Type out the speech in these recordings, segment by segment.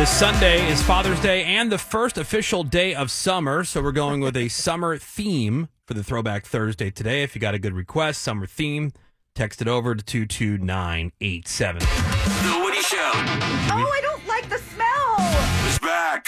This Sunday is Father's Day and the first official day of summer, so we're going with a summer theme for the Throwback Thursday today. If you got a good request, summer theme, text it over to 22987. The Woody Show Oh, I don't like the smell. is back.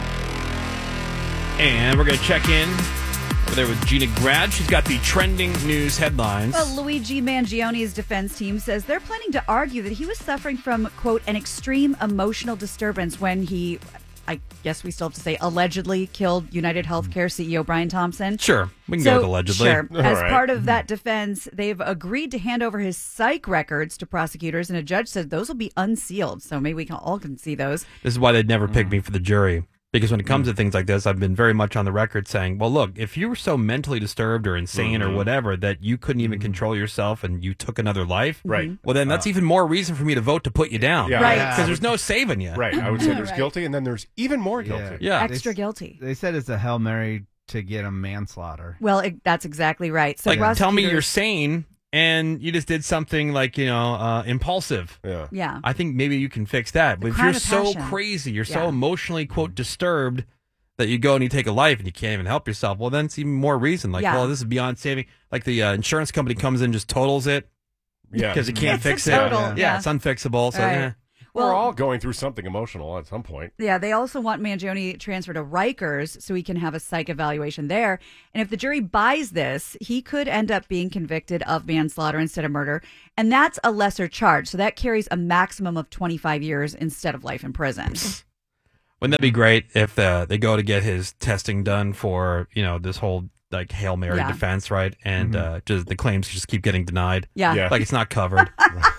And we're going to check in over there with Gina Grad. She's got the trending news headlines. Well, Luigi Mangione's defense team says they're planning to argue that he was suffering from, quote, an extreme emotional disturbance when he, I guess we still have to say, allegedly killed United Healthcare CEO Brian Thompson. Sure, we can go with allegedly. Sure. As right. part of that defense, they've agreed to hand over his psych records to prosecutors, and a judge said those will be unsealed, so maybe we can all see those. This is why they'd never pick me for the jury. Because when it comes to things like this, I've been very much on the record saying, well, look, if you were so mentally disturbed or insane or whatever that you couldn't even control yourself and you took another life, Right. well, then that's even more reason for me to vote to put you down. Yeah. Right. Because there's no saving you. Right. I would say there's Right. guilty, and then there's even more guilty. Yeah. Extra guilty. They said it's a Hail Mary to get him manslaughter. Well, that's exactly right. So Like, tell me prosecutors- you're sane and you just did something like, impulsive. Yeah. Yeah. I think maybe you can fix that. But if crime you're of so passion. crazy, you're so Yeah. emotionally, quote, disturbed that you go and you take a life and you can't even help yourself, well, then it's even more reason. Like, Yeah. well, this is beyond saving. Like the insurance company comes in, just totals it Yeah. because it can't It's a fix total, it. yeah. It's unfixable. So, Right. eh. Well, We're all going through something emotional at some point. yeah, they also want Mangione transferred to Rikers so he can have a psych evaluation there. And if the jury buys this, he could end up being convicted of manslaughter instead of murder. And that's a lesser charge. So that carries a maximum of 25 years instead of life in prison. Wouldn't that be great if they go to get his testing done for, this whole like Hail Mary Yeah. defense, right? And just the claims just keep getting denied. Yeah. Yeah. Like it's not covered.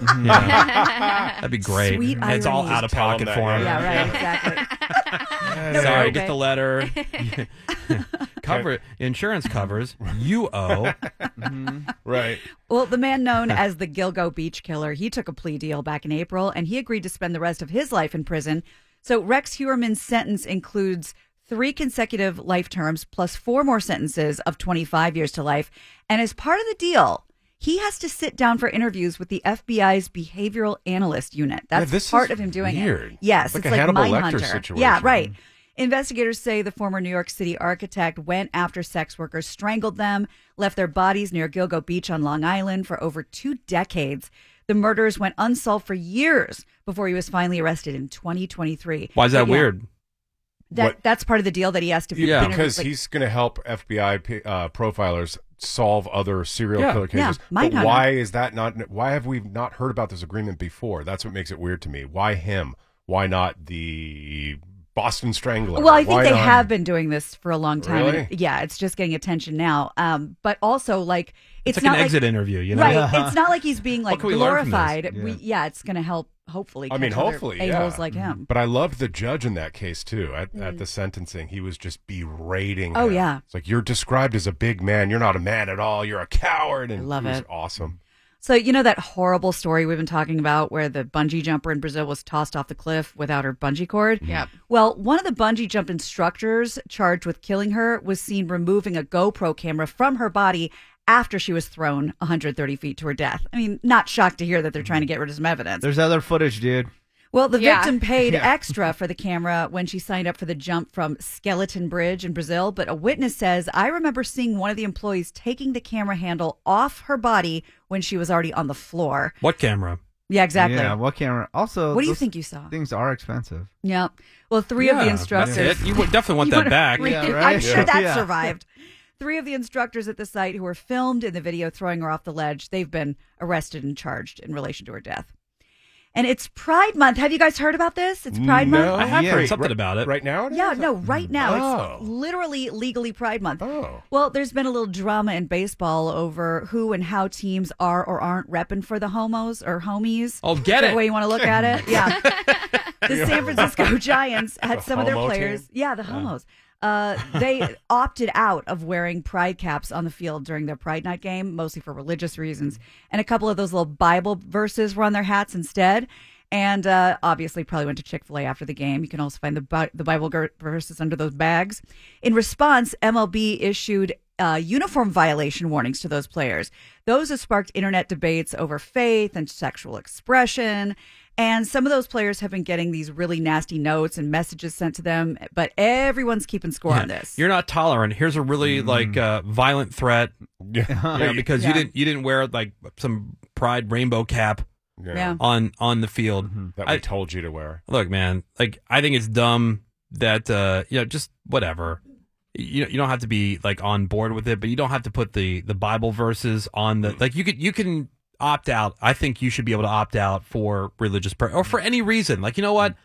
That'd be great. Sweet And it's all irony. out of Just tell 'em pocket that, for him. Yeah, right, exactly. Sorry, okay. get the letter. Cover insurance covers. You owe. Right. Well, the man known as the Gilgo Beach Killer, he took a plea deal back in April, and he agreed to spend the rest of his life in prison. So Rex Heuermann's sentence includes 3 consecutive life terms plus 4 more sentences of 25 years to life. And as part of the deal, he has to sit down for interviews with the FBI's Behavioral Analyst Unit. That's this part is of him doing weird. it. Yes, Like it's a like Hannibal Lecter Mindhunter. situation. Yeah, right. Investigators say the former New York City architect went after sex workers, strangled them, left their bodies near Gilgo Beach on Long Island for over 2 decades. The murders went unsolved for years before he was finally arrested in 2023. Why is that But yeah, weird? That's part of the deal that he has to be. Yeah. Because he's going to help FBI profilers solve other serial Yeah. killer cases. Yeah, But Mindhunter. why is that not? Why have we not heard about this agreement before? That's what makes it weird to me. Why him? Why not the Boston Strangler? Well, I think Why they not- have been doing this for a long time. Really? And, yeah, it's just getting attention now. But also, like, It's like not an exit interview, you know? Right. It's not like he's being like can we learn from this? glorified. It's going to help. Hopefully, I mean, catch other hopefully, a-holes yeah. like him. But I loved the judge in that case too. At the sentencing, he was just berating. Oh, him. yeah. It's like, you're described as a big man. You're not a man at all. You're a coward. And love it was it. awesome. So, you know that horrible story we've been talking about where the bungee jumper in Brazil was tossed off the cliff without her bungee cord? Yep. Well, one of the bungee jump instructors charged with killing her was seen removing a GoPro camera from her body after she was thrown 130 feet to her death. I mean, not shocked to hear that they're trying to get rid of some evidence. There's other footage, dude. Well, the Yeah. victim paid extra for the camera when she signed up for the jump from Skeleton Bridge in Brazil. But a witness says, I remember seeing one of the employees taking the camera handle off her body when she was already on the floor. What camera? Yeah, exactly. Yeah, what camera? Also, What do you those think you saw? Things are expensive. Yeah. Well, 3 of the instructors. That's it. You would definitely want that back. Yeah, right? I'm sure that Yeah. survived. 3 of the instructors at the site who were filmed in the video throwing her off the ledge, they've been arrested and charged in relation to her death. And it's Pride Month. Have you guys heard about this? It's Pride No. Month. I have Yeah. heard something about it. Right now? it Yeah, is? no, right now. Oh. It's literally legally Pride Month. Oh. Well, there's been a little drama in baseball over who and how teams are or aren't repping for the homos or homies. Oh, get Whichever it. way you want to look at it. Yeah. The San Francisco Giants had The some of their homo players. team? Yeah, the homos. They opted out of wearing pride caps on the field during their Pride Night game, mostly for religious reasons. And a couple of those little Bible verses were on their hats instead. And obviously probably went to Chick-fil-A after the game. You can also find the Bible verses under those bags. In response, MLB issued uniform violation warnings to those players. Those have sparked internet debates over faith and sexual expression. And some of those players have been getting these really nasty notes and messages sent to them, but everyone's keeping score on this. You're not tolerant. Here's a really violent threat. Yeah. Because you didn't wear like some pride rainbow cap Yeah. on the field. That we told you to wear. Look, man, like I think it's dumb that just whatever. You don't have to be like on board with it, but you don't have to put the Bible verses on the like you can opt out. I think you should be able to opt out for religious or for any reason. Like, you know what?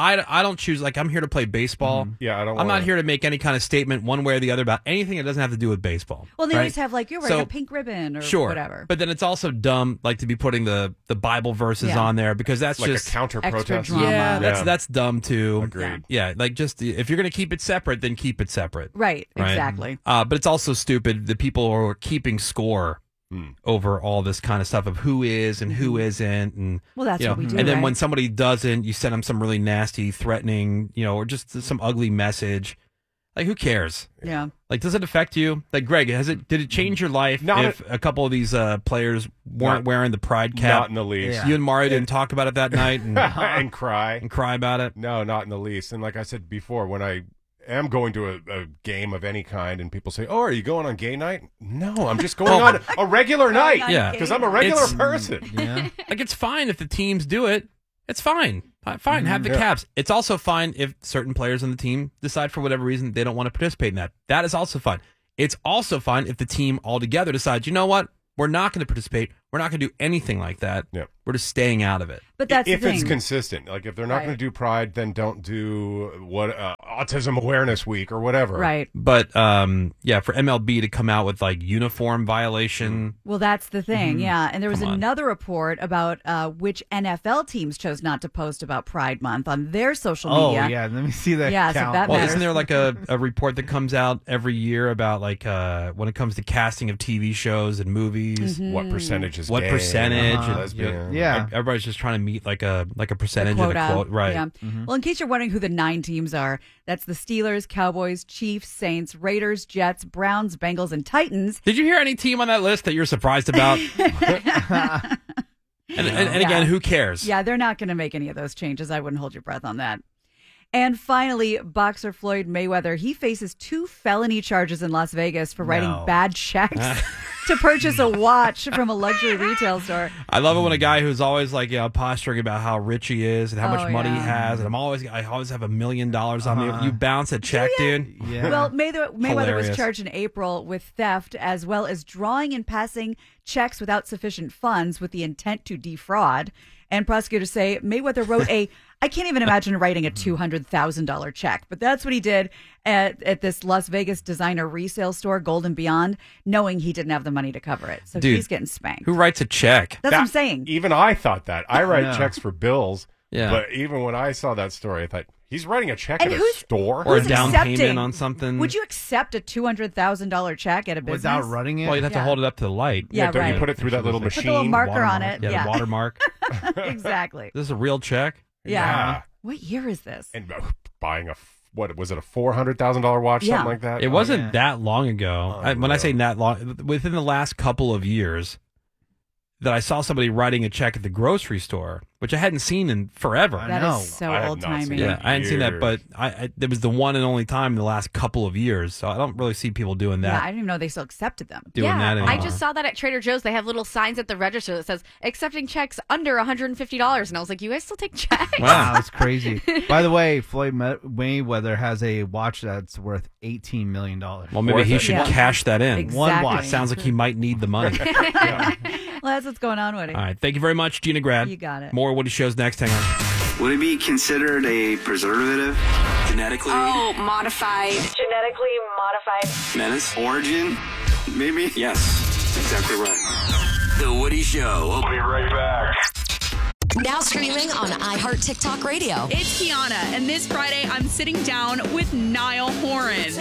I don't choose. Like, I'm here to play baseball. Yeah, I'm not here to make any kind of statement one way or the other about anything that doesn't have to do with baseball. Well, they right? always have like, you're wearing a pink ribbon or Sure, whatever. But then it's also dumb, like to be putting the Bible verses on there because that's like just a counter protest. drama. Yeah, that's dumb too. Agreed. Yeah, like just if you're going to keep it separate, then keep it separate. Right, exactly. But it's also stupid that people are keeping score over all this kind of stuff of who is and who isn't, and Well, that's what we do, And then right? when somebody doesn't, you send them some really nasty, threatening, or just some ugly message. Like, who cares? Yeah. Like, does it affect you? Like, Greg, did it change your life if a couple of these players weren't wearing the pride cap? Not in the least. Yeah. You and Mario didn't talk about it that night And cry. and cry about it? No, not in the least. And like I said before, when I am going to a game of any kind and people say, "Oh, are you going on gay night?" No, I'm just going on a regular night. Yeah. Because I'm a regular It's- person. Yeah. Like, it's fine if the teams do it. It's fine. Fine, have the caps. It's also fine if certain players on the team decide for whatever reason they don't want to participate in that. That is also fine. It's also fine if the team altogether decides, you know what? We're not going to participate. We're not going to do anything like that. Yep. We're just staying out of it. But that's If the thing. it's consistent. Like if they're not Right. going to do Pride, then don't do Autism Awareness Week or whatever. Right. But for MLB to come out with like uniform violation, Well, that's the thing, yeah. And there was Come on. another report about which NFL teams chose not to post about Pride Month on their social Oh, media. yeah. Let me see that. Yeah, so count. that well, matters. isn't there like a report that comes out every year about like when it comes to casting of TV shows and movies, What percentage is what gay, percentage? and, lesbian. Yeah. everybody's just trying to meet like a percentage quota. of the quote, right? Yeah. Well, in case you're wondering who the 9 teams are, that's the Steelers, Cowboys, Chiefs, Saints, Raiders, Jets, Browns, Bengals, and Titans. Did you hear any team on that list that you're surprised about? And again, who cares? Yeah, they're not going to make any of those changes. I wouldn't hold your breath on that. And finally, boxer Floyd Mayweather, he faces 2 felony charges in Las Vegas for writing No. bad checks to purchase a watch from a luxury retail store. I love it when a guy who's always like posturing about how rich he is and how much money he has, and I always have $1 million on me. You bounce a check, dude. Yeah. Well, Mayweather was Hilarious. charged in April with theft as well as drawing and passing checks without sufficient funds with the intent to defraud. And prosecutors say Mayweather wrote I can't even imagine writing a $200,000 check, but that's what he did at this Las Vegas designer resale store, Gold and Beyond, knowing he didn't have the money to cover it. So Dude, he's getting spanked. Who writes a check? That's what I'm saying. Even I thought that. I write Yeah. checks for bills. Yeah. But even when I saw that story, I thought, he's writing a check And at a who's- store? Or a Who's down accepting? payment on something? Would you accept a $200,000 check at a business? Without running it? Well, you'd have to Yeah. hold it up to the light. Yeah, don't right. you put it through that little Put machine? Put the little marker on watermark. it. Yeah, Yeah, the watermark. exactly. This is a real check? Yeah. What year is this? And buying what was it, a $400,000 watch, Yeah. something like that? It wasn't yeah. that long ago. When I say that long, within the last couple of years, that I saw somebody writing a check at the grocery store, which I hadn't seen in forever. I That know. is so I have old not seen timey. that. Yeah, I hadn't seen that, Years. but it was the one and only time in the last couple of years. So I don't really see people doing Yeah, that. I didn't even know they still accepted them. doing that anymore. I just saw that at Trader Joe's. They have little signs at the register that says accepting checks under $150, and I was like, "You guys still take checks?" Wow, it's crazy. By the way, Floyd Mayweather has a watch that's worth $18 million. Well, maybe Worth he it. should Yeah. cash that in. Exactly. One watch. Sounds like he might need the money. Well, that's what's going on, Woody. All right. Thank you very much, Gina Grad. You got it. More Woody shows next. Hang on. Would it be considered a preservative? Genetically? Oh, modified. Genetically modified. Menace? Origin? Maybe? Yes, exactly right. The Woody Show. We'll be right back. Now streaming on iHeart TikTok Radio. It's Kiana, and this Friday I'm sitting down with Niall Horan.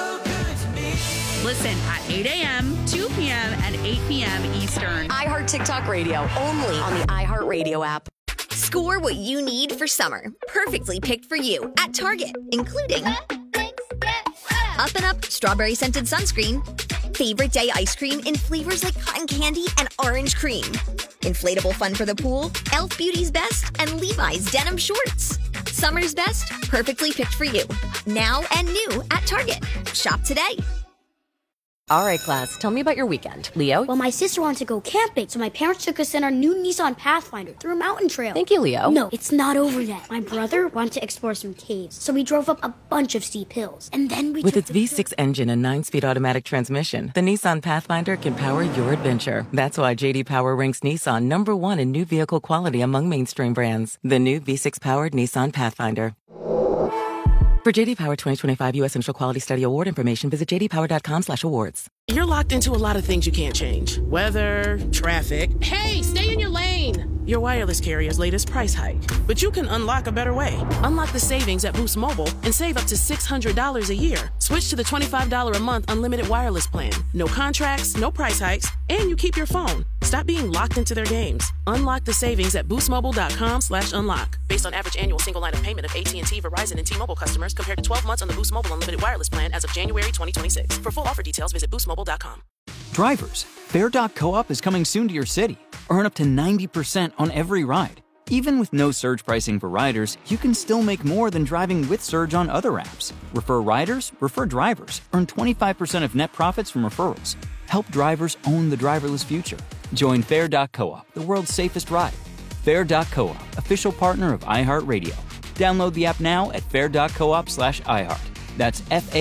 Listen at 8 a.m., 2 p.m., and 8 p.m. Eastern. iHeart TikTok Radio, only on the iHeart Radio app. Score what you need for summer. Perfectly picked for you at Target, including Up and Up Strawberry Scented Sunscreen, Favorite day ice cream in flavors like cotton candy and orange cream. Inflatable fun for the pool, Elf Beauty's Best, and Levi's denim shorts. Summer's best, perfectly picked for you. Now and new at Target. Shop today. All right, class, tell me about your weekend. Leo? Well, my sister wanted to go camping, so my parents took us in our new Nissan Pathfinder through a mountain trail. Thank you, Leo. No, it's not over yet. My brother wanted to explore some caves, so we drove up a bunch of steep hills. And then we With its V6 engine and 9-speed automatic transmission, the Nissan Pathfinder can power your adventure. That's why J.D. Power ranks Nissan #1 in new vehicle quality among mainstream brands. The new V6-powered Nissan Pathfinder. For J.D. Power 2025 U.S. Initial Quality Study Award information, visit jdpower.com/awards. You're locked into a lot of things you can't change. Weather, traffic. Hey, stay in your lane! Your wireless carrier's latest price hike. But you can unlock a better way. Unlock the savings at Boost Mobile and save up to $600 a year. Switch to the $25 a month unlimited wireless plan. No contracts, no price hikes, and you keep your phone. Stop being locked into their games. Unlock the savings at boostmobile.com/unlock. Based on average annual single line of payment of AT&T, Verizon, and T-Mobile customers compared to 12 months on the Boost Mobile unlimited wireless plan as of January 2026. For full offer details, visit boostmobile.com. Drivers, Fair.coop is coming soon to your city. Earn up to 90% on every ride. Even with no surge pricing for riders, you can still make more than driving with Surge on other apps. Refer riders, refer drivers. Earn 25% of net profits from referrals. Help drivers own the driverless future. Join Fair.coop, the world's safest ride. Fair.coop, official partner of iHeartRadio. Download the app now at fair.coop/iHeart. That's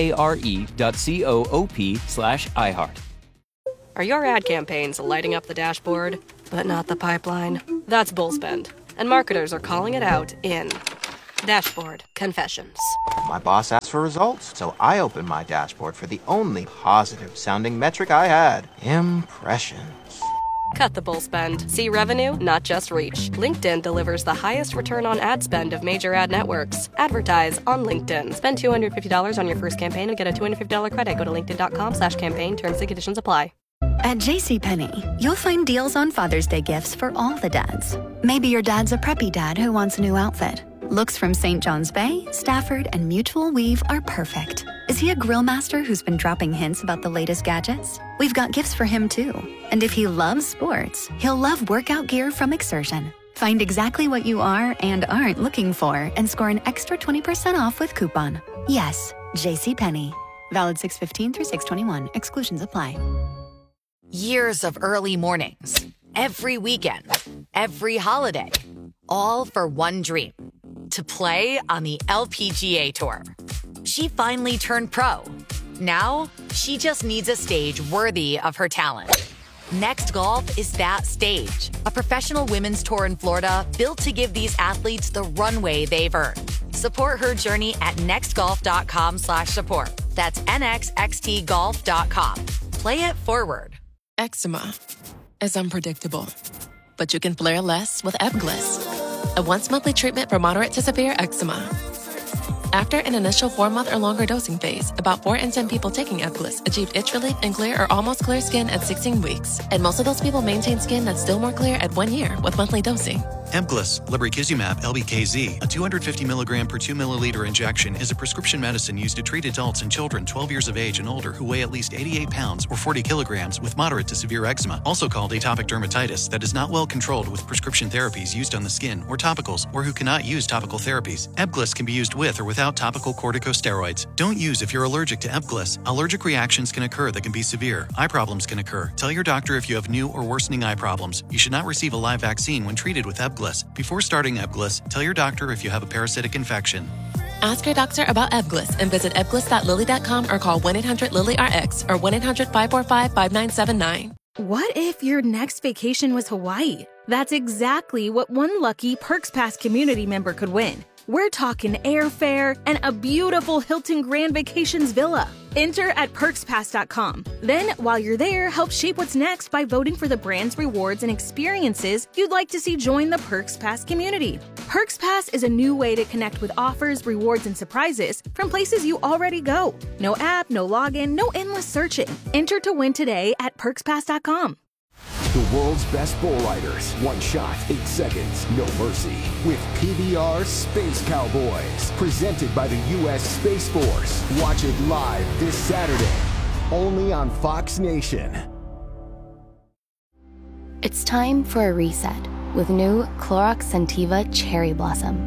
FARE.coop/iHeart. Are your ad campaigns lighting up the dashboard, but not the pipeline? That's Bullspend. And marketers are calling it out in Dashboard Confessions. My boss asked for results, so I opened my dashboard for the only positive-sounding metric I had. Impressions. Cut the bull spend. See revenue, not just reach. LinkedIn delivers the highest return on ad spend of major ad networks. Advertise on LinkedIn. Spend $250 on your first campaign and get a $250 credit. Go to linkedin.com/campaign. Terms and conditions apply. At JCPenney, you'll find deals on Father's Day gifts for all the dads. Maybe your dad's a preppy dad who wants a new outfit. Looks from St. John's Bay, Stafford, and Mutual Weave are perfect. Is he a grill master who's been dropping hints about the latest gadgets? We've got gifts for him too. And if he loves sports, he'll love workout gear from Exertion. Find exactly what you are and aren't looking for and score an extra 20% off with coupon. Yes, JCPenney. Valid 6/15 through 6/21. Exclusions apply. Years of early mornings, every weekend, every holiday, all for one dream, to play on the LPGA Tour. She finally turned pro. Now, she just needs a stage worthy of her talent. Next Golf is that stage, a professional women's tour in Florida built to give these athletes the runway they've earned. Support her journey at nextgolf.com/support. That's nxxtgolf.com. Play it forward. Eczema is unpredictable, but you can flare less with Ebglyss, a once-monthly treatment for moderate to severe eczema. After an initial 4-month or longer dosing phase, about 4 in 10 people taking Ebglyss achieved itch relief and clear or almost clear skin at 16 weeks. And most of those people maintain skin that's still more clear at 1 year with monthly dosing. Ebglyss, lebrikizumab LBKZ, a 250 milligram per 2 milliliter injection, is a prescription medicine used to treat adults and children 12 years of age and older who weigh at least 88 pounds or 40 kilograms with moderate to severe eczema, also called atopic dermatitis, that is not well controlled with prescription therapies used on the skin or topicals, or who cannot use topical therapies. Ebglyss can be used with or without topical corticosteroids. Don't use if you're allergic to Ebglyss. Allergic reactions can occur that can be severe. Eye problems can occur. Tell your doctor if you have new or worsening eye problems. You should not receive a live vaccine when treated with Ebglyss. Before starting Ebglyss, tell your doctor if you have a parasitic infection. Ask your doctor about Ebglyss and visit ebglyss.lilly.com or call 1-800-LILY-RX or 1-800-545-5979. What if your next vacation was Hawaii? That's exactly what one lucky Perks Pass community member could win. We're talking airfare and a beautiful Hilton Grand Vacations villa. Enter at perkspass.com. Then, while you're there, help shape what's next by voting for the brands, rewards, and experiences you'd like to see join the Perks Pass community. Perks Pass is a new way to connect with offers, rewards, and surprises from places you already go. No app, no login, no endless searching. Enter to win today at perkspass.com. The world's best bull riders. One shot, 8 seconds, no mercy. With PBR Space Cowboys. Presented by the U.S. Space Force. Watch it live this Saturday. only on Fox Nation. It's time for a reset with new Clorox Scentiva Cherry Blossom.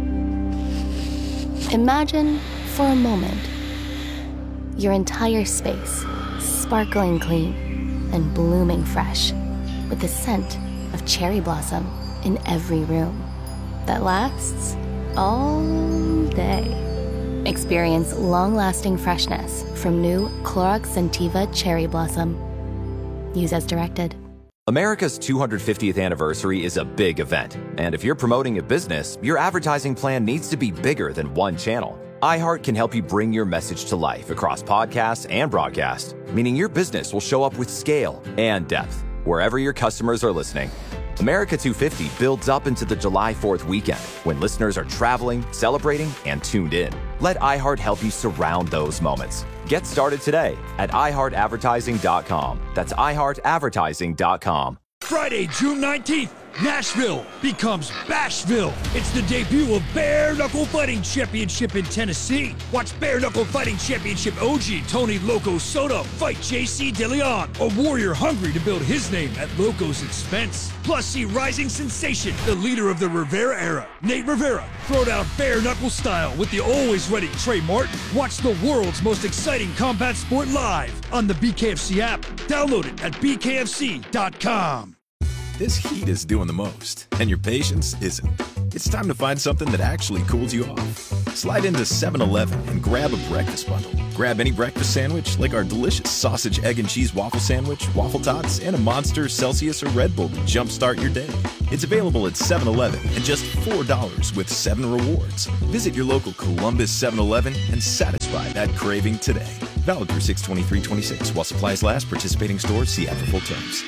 Imagine, for a moment, your entire space sparkling clean and blooming fresh with the scent of cherry blossom in every room that lasts all day. Experience long-lasting freshness from new Clorox Scentiva Cherry Blossom. Use as directed. America's 250th anniversary is a big event, and if you're promoting a business, your advertising plan needs to be bigger than one channel. iHeart can help you bring your message to life across podcasts and broadcast, meaning your business will show up with scale and depth wherever your customers are listening. America 250 builds up into the July 4th weekend when listeners are traveling, celebrating, and tuned in. Let iHeart help you surround those moments. Get started today at iHeartAdvertising.com. That's iHeartAdvertising.com. Friday, June 19th, Nashville becomes Bashville. It's the debut of Bare Knuckle Fighting Championship in Tennessee. Watch Bare Knuckle Fighting Championship OG Tony Loco Soto fight JC DeLeon, a warrior hungry to build his name at Loco's expense. Plus, see rising sensation, the leader of the Rivera era, Nate Rivera, throw down bare knuckle style with the always ready Trey Martin. Watch the world's most exciting combat sport live on the BKFC app. Download it at bkfc.com. This heat is doing the most, and your patience isn't. It's time to find something that actually cools you off. Slide into 7-Eleven and grab a breakfast bundle. Grab any breakfast sandwich like our delicious sausage, egg, and cheese waffle sandwich, waffle tots, and a Monster, Celsius, or Red Bull to jumpstart your day. It's available at 7-Eleven and just $4 with 7 rewards. Visit your local Columbus 7-Eleven and satisfy that craving today. Valid through 6/23/26 while supplies last. Participating stores. See app for full terms.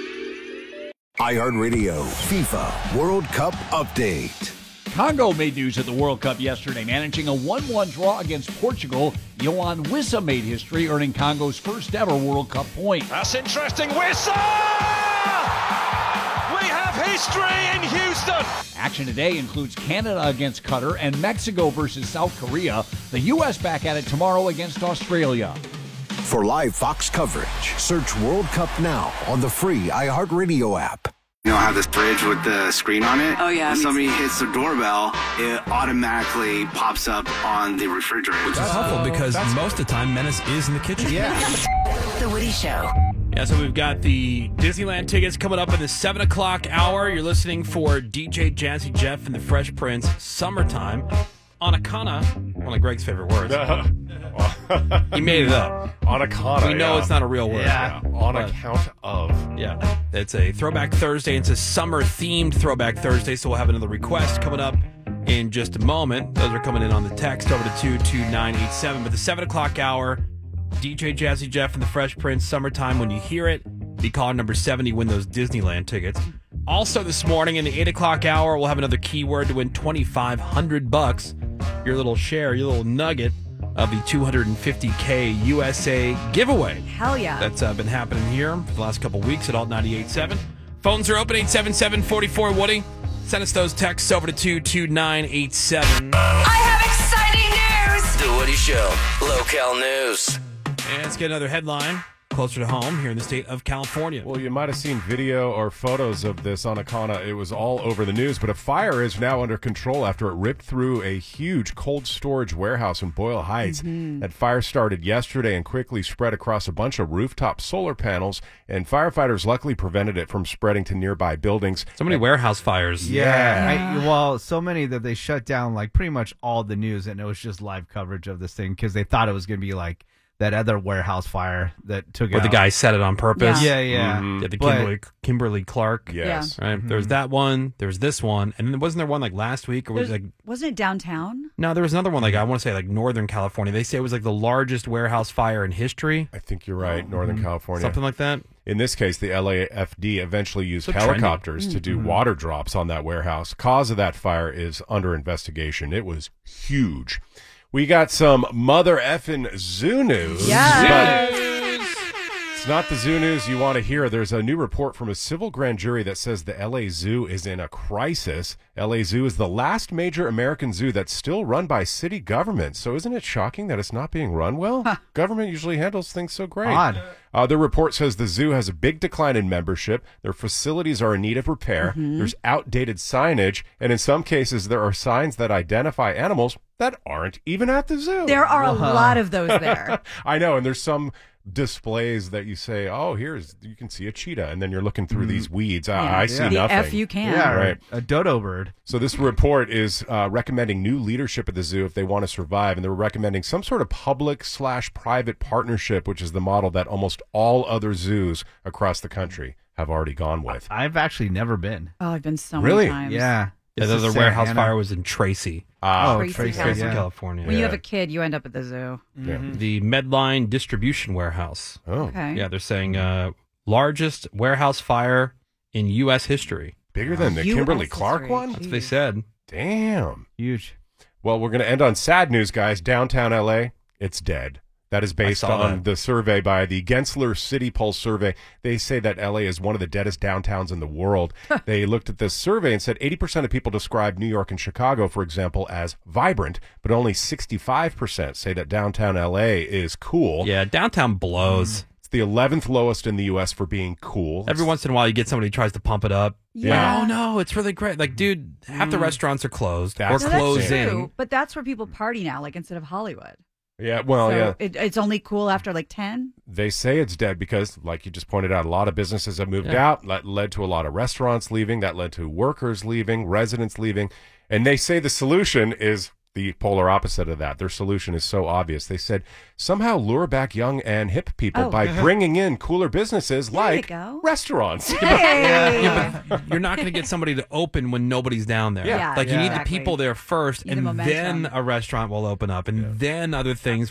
iHeartRadio FIFA World Cup Update. Congo made news at the World Cup yesterday, managing a 1-1 draw against Portugal. Yohan Wissa made history, earning Congo's first ever World Cup point. That's interesting. Wissa! We have history in Houston. Action today includes Canada against Qatar and Mexico versus South Korea. The U.S. back at it tomorrow against Australia. For live Fox coverage, search World Cup now on the free iHeartRadio app. You know, I have this fridge with the screen on it. Oh, yeah. When somebody hits the doorbell, it automatically pops up on the refrigerator. Which is helpful because most of the time, Menace is in the kitchen. Yeah. The Woody Show. Yeah, so we've got the Disneyland tickets coming up in the 7 o'clock hour. You're listening for DJ Jazzy Jeff and the Fresh Prince, Summertime. Anacana, one of Greg's favorite words. He made it up. Anacana. We know it's not a real word. Yeah. On account of. Yeah. It's a Throwback Thursday. It's a summer-themed Throwback Thursday, so we'll have another request coming up in just a moment. Those are coming in on the text over to 22987. But the 7 o'clock hour, DJ Jazzy Jeff and the Fresh Prince, Summertime. When you hear it, be caller number 70, win those Disneyland tickets. Also this morning in the 8 o'clock hour, we'll have another keyword to win $2,500. Your little share, your little nugget of the $250K USA giveaway. Hell yeah. That's been happening here for the last couple weeks at Alt 98.7. Phones are open, 877-44-WOODY. Send us those texts over to 22987. I have exciting news. The Woody Show. Local news. And let's get another headline closer to home here in the state of California. Well, you might have seen video or photos of this Anacana. It was all over the news, but a fire is now under control after it ripped through a huge cold storage warehouse in Boyle Heights. That fire started yesterday and quickly spread across a bunch of rooftop solar panels, and firefighters luckily prevented it from spreading to nearby buildings. So many warehouse fires. Yeah. Well, so many that they shut down like pretty much all the news, and it was just live coverage of this thing because they thought it was going to be like that other warehouse fire that took Where out. the guy set it on purpose. Yeah. Yeah, the Kimberly Clark. Yes. Right. There's that one. There's this one. And then wasn't there one like last week? Or was it like Wasn't it downtown? No, there was another one like I want to say like Northern California. They say it was like the largest warehouse fire in history. I think you're right. Northern California. Something like that. In this case, the LAFD eventually used So helicopters trendy. to do water drops on that warehouse. Cause of that fire is under investigation. It was huge. We got some mother effing zoo news. Yes. It's not the zoo news you want to hear. There's a new report from a civil grand jury that says the LA Zoo is in a crisis. LA Zoo is the last major American zoo that's still run by city government. So isn't it shocking that it's not being run well? Government usually handles things so great. Odd. The report says the zoo has a big decline in membership. Their facilities are in need of repair. There's outdated signage. And in some cases, there are signs that identify animals that aren't even at the zoo. There are a lot of those there. I know. And there's some displays that you say, oh, you can see a cheetah, and then you're looking through these weeds. I see the nothing. F you can. Yeah, right. A dodo bird. So this report is recommending new leadership at the zoo if they want to survive, and they're recommending some sort of public/private partnership, which is the model that almost all other zoos across the country have already gone with. I've actually never been. Oh, I've been so Really? many times. Yeah. The This is other warehouse Santa Ana. fire was in Tracy. Tracy, California. When you have a kid, you end up at the zoo. The Medline distribution warehouse. Oh, Okay. Yeah, they're saying largest warehouse fire in U.S. history. bigger than the US Kimberly Clark history. one? That's what they said. Damn. Huge. Well, we're going to end on sad news, guys. Downtown L.A., it's dead. That is based saw on that. the survey by the Gensler City Pulse survey. They say that L.A. is one of the deadest downtowns in the world. They looked at this survey and said 80% of people describe New York and Chicago, for example, as vibrant, but only 65% say that downtown L.A. is cool. Yeah, downtown blows. It's the 11th lowest in the U.S. for being cool. Every once in a while, you get somebody who tries to pump it up. Yeah. Oh, no, it's really great. Like, dude, half the restaurants are closed That's or the No, that's closing. true, but that's where people party now, like instead of Hollywood. Yeah, well, So yeah. it's only cool after like 10. They say it's dead because, like you just pointed out, a lot of businesses have moved out. That led to a lot of restaurants leaving. That led to workers leaving, residents leaving. And they say the solution is the polar opposite of that. Their solution is so obvious. They said somehow lure back young and hip people by bringing in cooler businesses like go. restaurants. Hey! Yeah, but you're not going to get somebody to open when nobody's down there. Yeah, Like, you need the exactly. people there first, Need the and then momentum. a restaurant will open up, and then other things